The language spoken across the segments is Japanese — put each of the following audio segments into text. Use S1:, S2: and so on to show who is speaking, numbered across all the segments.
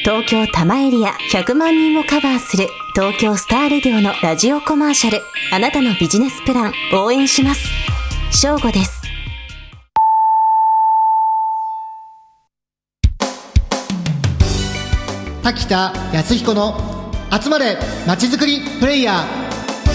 S1: 東京多摩エリア100万人をカバーする東京スターレディオのラジオコマーシャル。あなたのビジネスプラン応援します。正午です。
S2: 滝田康彦の集まれまちづくりプレイヤー。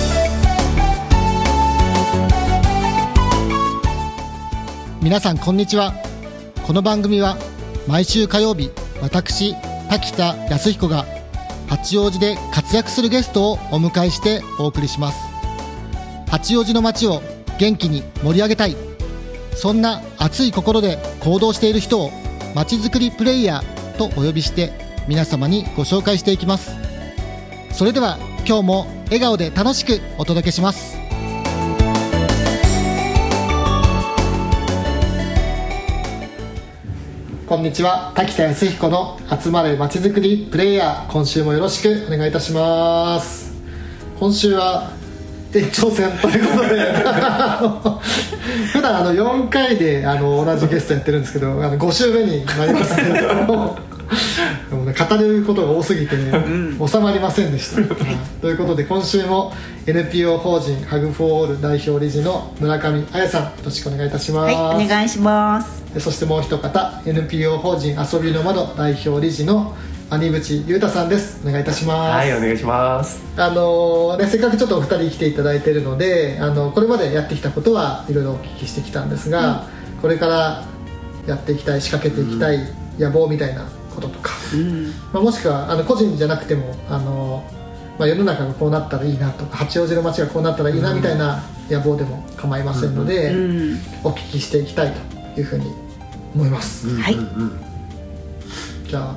S2: 皆さんこんにちは。この番組は毎週火曜日、私滝田康彦が八王子で活躍するゲストをお迎えしてお送りします。八王子の街を元気に盛り上げたい、そんな熱い心で行動している人をまちづくりプレイヤーとお呼びして皆様にご紹介していきます。それでは今日も笑顔で楽しくお届けします。こんにちは、滝田康彦の集まれまちづくりプレイヤー。今週もよろしくお願いいたします。今週は延長戦ということで普段4回で同じゲストやってるんですけど、5週目になりますけど語ることが多すぎて、収まりませんでしたということで今週も NPO 法人ハグフォーオール代表理事の村上彩さん、よろしくお願いいたします。
S3: はい、お願いします。
S2: そしてもう一方 NPO 法人遊びの窓代表理事の兄渕優太さんです。お願いいたします。
S4: はい、お願いします。
S2: せっかくちょっとお二人来ていただいているので、これまでやってきたことはいろいろお聞きしてきたんですが、これからやっていきたい、仕掛けていきたい、野望みたいなこととか、もしくは個人じゃなくても世の中がこうなったらいいなとか、八王子の街がこうなったらいいなみたいな野望でも構いませんので、お聞きしていきたいというふうに思います。
S3: はい。
S2: じゃあ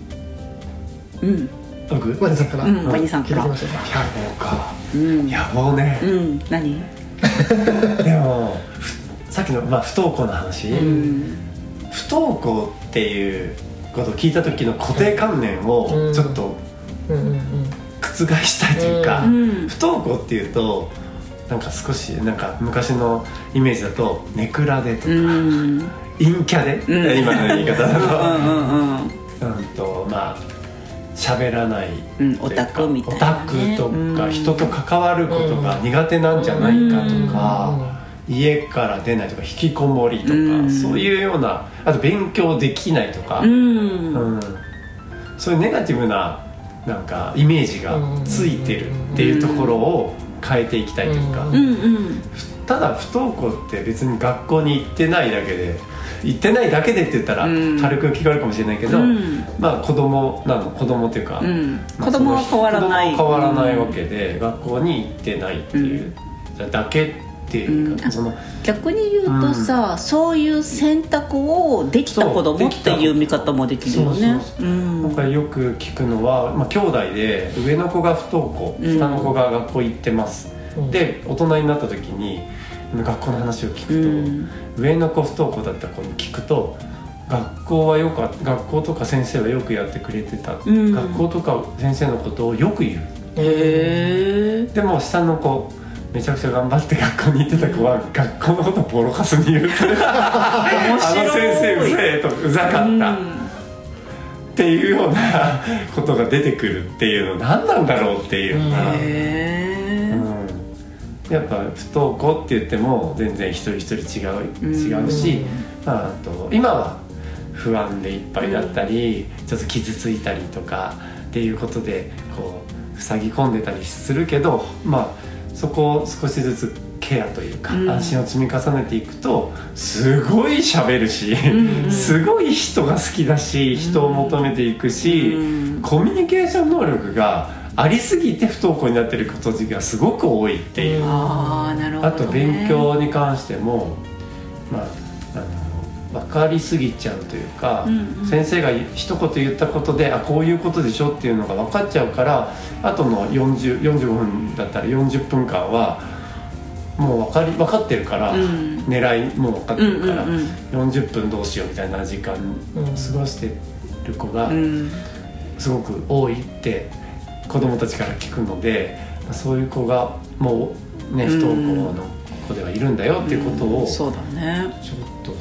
S4: 僕
S2: ワニさんから
S3: ワニさんから
S2: 聞いていきましょうか。
S4: 野望か、野望ね、
S3: 何
S4: でもさっきの、不登校の話、不登校っていうことを聞いた時の固定観念をちょっと覆したいというか、不登校っていうとなんか少し昔のイメージだとネクラでとか、陰キャで、今の言い方だと喋らない、
S3: オタクみたいな、
S4: オタクとか、人と関わることが苦手なんじゃないかとか、家から出ないとか、引きこもりとか、そういうような、あと勉強できないとか、そういうネガティブなイメージがついてるっていうところを変えていきたいというか、ただ不登校って別に学校に行ってないだけでって言ったら軽く聞こえるかもしれないけど、子供っていうか、
S3: 子供は変わらない、
S4: わけで、学校に行ってないっていうだけっていうか、
S3: 逆に言うとさ、そういう選択をできた子供っていう見方もできるよね。
S4: 僕はよく聞くのは、兄弟で上の子が不登校、下の子が学校行ってます、で大人になった時に学校の話を聞くと、上の子不登校だった子に聞くと、学校とか先生はよくやってくれてた、学校とか先生のことをよく言う。でも下の子、めちゃくちゃ頑張って学校に行ってた子は学校のことをボロカスに言うあの先生うぜえと、うざかったっていうようなことが出てくるっていうの、何なんだろうっていうのが、やっぱ不登校って言っても全然一人一人違うし、あと今は不安でいっぱいだったり、ちょっと傷ついたりとかっていうことでこう塞ぎ込んでたりするけど、そこを少しずつケアというか、安心を積み重ねていくと、すごい喋るし、すごい人が好きだし、人を求めていくし、コミュニケーション能力がありすぎて不登校になっている子たちがすごく多いっていう。
S3: なるほどね。
S4: あと勉強に関しても、分かりすぎちゃうというか、先生が一言言ったことで、こういうことでしょっていうのが分かっちゃうから、あとの45分だったら40分間はもう分かってるから、狙いも分かってるから、40分どうしようみたいな時間過ごしてる子がすごく多いって子どもたちから聞くので、そういう子がもうね、不登校の子ではいるんだよっていうことをちょっと知って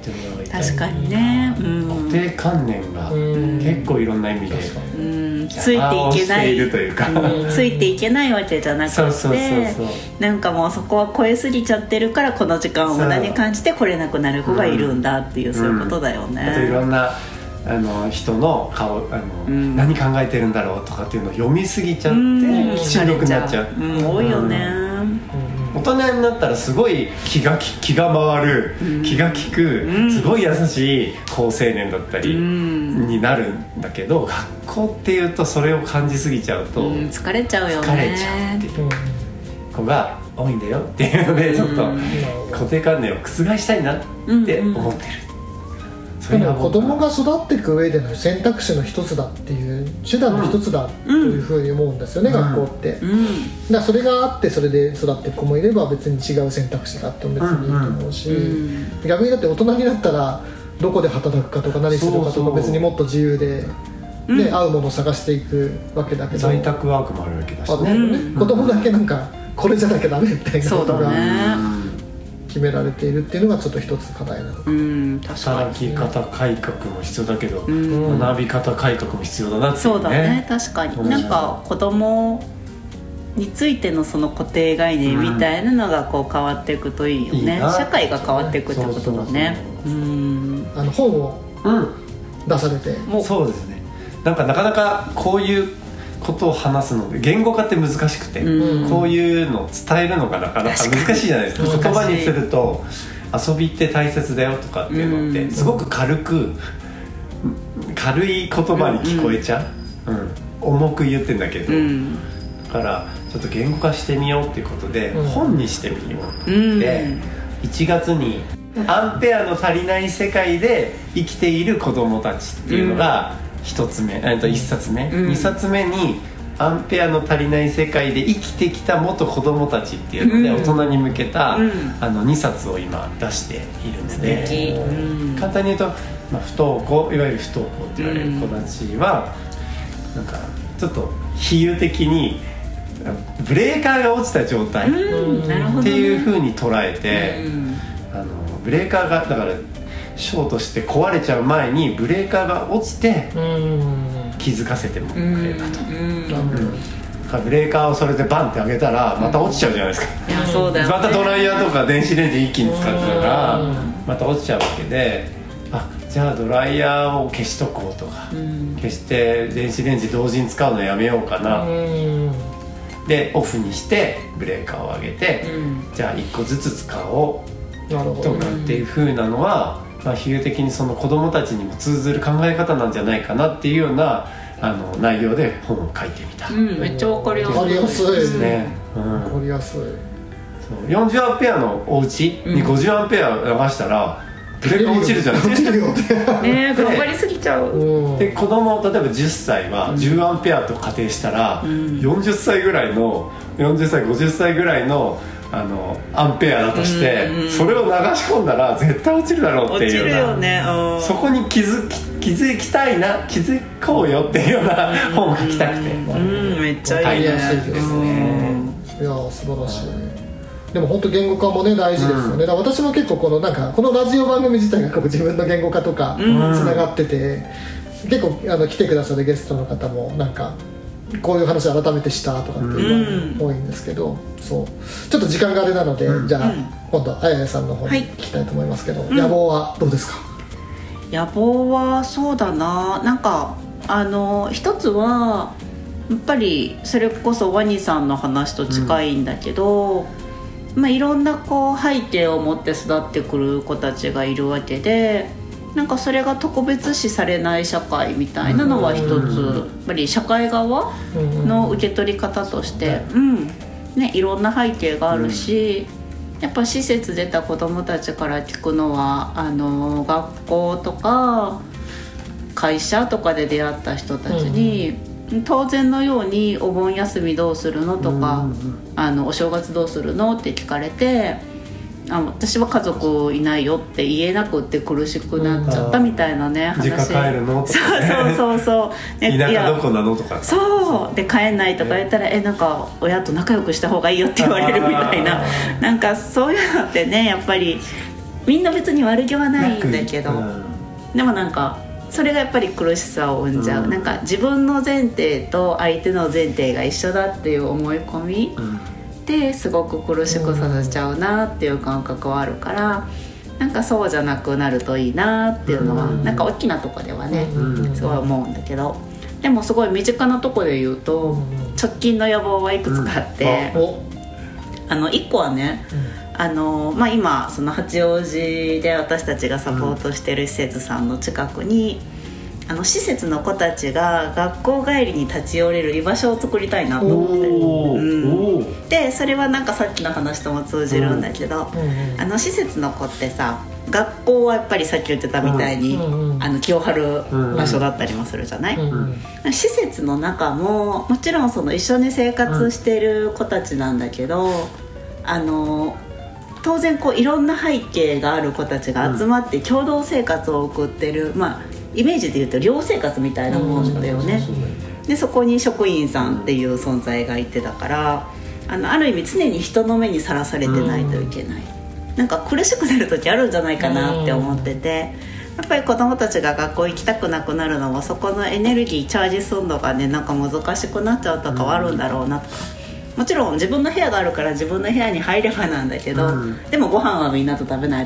S4: っていうのがいて、
S3: 確かにね、
S4: 固定観念が結構いろんな意味で
S3: ついていけない
S4: いるというか、
S3: ついていけないわけじゃなくて、なんかもうそこは超えすぎちゃってるからこの時間を無駄に感じて来れなくなる子がいるんだっていう、そういうことだよね。
S4: あといろんな人の顔何考えてるんだろうとかっていうのを読みすぎちゃってしんどくなっちゃう、
S3: 多いよね。
S4: 大人になったらすごい気が回る、気が利く、すごい優しい好青年だったりになるんだけど、学校っていうとそれを感じすぎちゃうと
S3: 疲れちゃうよね。
S4: 疲れちゃうっていう子が多いんだよっていうので、ちょっと固定観念を覆したいなって思ってる。
S2: でも子供が育っていく上での選択肢の一つだっていう手段の一つだというふうに思うんですよね、学校って。だからそれがあってそれで育っていく子もいれば、別に違う選択肢があっても別にいいと思うし、逆にだって大人になったらどこで働くかとか何するかとか別にもっと自由で、合うものを探していくわけだけど、
S4: 在宅ワークもあるわけだし
S2: ね、子供だけなんかこれじゃなきゃダメみたいなことが決められているっていうのがちょっと一つ課題なのか。
S4: 働き方改革も必要だけど、学び方改革も必要だなっていうね。
S3: そうだね、確かに。なんか子供についてのその固定概念みたいなのがこう変わっていくといいよね。社会が変わっていくってことだね。
S2: 本を出されて、
S4: そうですね。なんかなかなかこういうことを話すので言語化って難しくて、こういうのを伝えるのがなかなか難しいじゃないですか。言葉にすると遊びって大切だよとかっていうのってすごく軽い言葉に聞こえちゃう、重く言ってんだけど、だからちょっと言語化してみようっていうことで、本にしてみようって言って1月にアンペアの足りない世界で生きている子どもたちっていうのが1冊目、1冊目、2冊目にアンペアの足りない世界で生きてきた元子どもたちっていうので、大人に向けた2冊を今出しているので、簡単に言うと、不登校、いわゆる不登校って言われる子たちはなんかちょっと比喩的にブレーカーが落ちた状態っていう風に捉えて、ブレーカーがだからショートして壊れちゃう前にブレーカーが落ちて気づかせてもくれたと。ブレーカーをそれでバンって上げたらまた落ちちゃうじゃないですか。
S3: いや、そうだよね。
S4: またドライヤーとか電子レンジ一気に使ってたらまた落ちちゃうわけで、じゃあドライヤーを消しとこうとか、消して電子レンジ同時に使うのやめようかな、でオフにしてブレーカーを上げて、じゃあ1個ずつ使おうとかっていう風なのは、比喩的にその子どもたちにも通ずる考え方なんじゃないかなっていうような内容で本を書いてみた。
S3: めっちゃ分かりやすい。
S2: 分かりやすいですね。
S4: 分
S2: かりやすい。
S4: 40アンペアのお家に50アンペア流したらブレーカー落ちるじゃないですか。
S3: 頑張りすぎちゃう。
S4: で子供例えば10歳は10アンペアと仮定したら、40歳ぐらいの40歳50歳ぐらいのアンペアだとして、それを流し込んだら絶対落ちるだろうっていうような、そこに気づきたいな、気づこうよっていうような本を書きたくて、
S3: めっちゃいいね。
S2: いや素晴らしい。でも本当言語化もね大事ですよね。だから私も結構このラジオ番組自体が自分の言語化とかつながってて、結構来てくださるゲストの方もなんかこういう話を改めてしたとかっていうのが多いんですけど、そうちょっと時間があれなので、じゃあ今度あややさんの方に聞きたいと思いますけど、野望はどうですか？
S3: 野望はそうだな、なんか一つはやっぱりそれこそワニさんの話と近いんだけど、いろんな背景を持って育ってくる子たちがいるわけで、なんかそれが特別視されない社会みたいなのは一つ、やっぱり社会側の受け取り方として、いろんな背景があるし、やっぱ施設出た子どもたちから聞くのは学校とか会社とかで出会った人たちに、当然のようにお盆休みどうするのとか、お正月どうするのって聞かれて、私は家族いないよって言えなくって苦しくなっちゃったみたいなね、話。
S4: 実家帰るのとかね、
S3: そう
S4: 田舎どこなのとか、
S3: そうで帰んないとか言ったら、なんか親と仲良くした方がいいよって言われるみたいななんかそういうのってね、やっぱりみんな別に悪気はないんだけど、でもなんかそれがやっぱり苦しさを生んじゃう、なんか自分の前提と相手の前提が一緒だっていう思い込みですごく苦しくさせちゃうなっていう感覚はあるから、なんかそうじゃなくなるといいなっていうのは、なんか大きなとこではねすごい思うんだけど、でもすごい身近なとこで言うと直近の予防はいくつかあって、1個はね、今その八王子で私たちがサポートしてる施設さんの近くに、施設の子たちが学校帰りに立ち寄れる居場所を作りたいなと思って、でそれはなんかさっきの話とも通じるんだけど、施設の子ってさ、学校はやっぱりさっき言ってたみたいに、気を張る場所だったりもするじゃない、施設の中ももちろんその一緒に生活してる子たちなんだけど、当然こういろんな背景がある子たちが集まって共同生活を送ってる、イメージで言うと寮生活みたいなもんだよね。でそこに職員さんっていう存在がいてだから、ある意味常に人の目にさらされてないといけない、なんか苦しくなる時あるんじゃないかなって思ってて、やっぱり子どもたちが学校行きたくなくなるのもそこのエネルギーチャージするのがね、なんか難しくなっちゃうとかはあるんだろうなとか、もちろん自分の部屋があるから自分の部屋に入ればなんだけど、でもご飯はみんなと食べない